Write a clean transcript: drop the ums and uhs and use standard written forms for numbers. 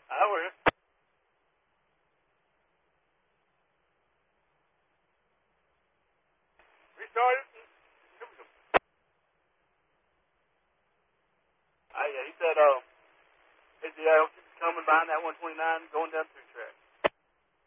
I will. Restart it. Yeah, he said, he's coming behind that 129 going down through track.